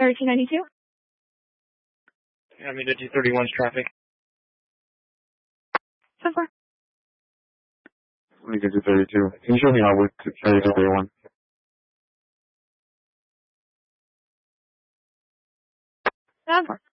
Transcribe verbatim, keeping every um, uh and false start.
thirteen ninety-two. I mean, the two thirty-one's traffic. So far. Let me get to thirty-two. Can you show me how with thirty-two thirty-one? So far.